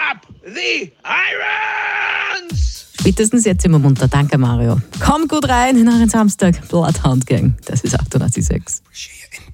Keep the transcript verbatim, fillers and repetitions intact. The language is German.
up the irons! Spätestens jetzt sind wir munter. Danke, Mario. Komm gut rein in euren Samstag. Bloodhound Gang. Das ist achtundachtzig Komma sechs.